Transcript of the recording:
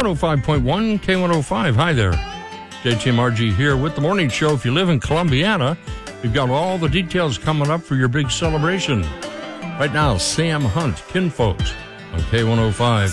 105.1 K105. Hi there. JTMRG here with the morning show. If you live in Columbiana, we've got all the details coming up for your big celebration. Right now, Sam Hunt, Kinfolks, on K105.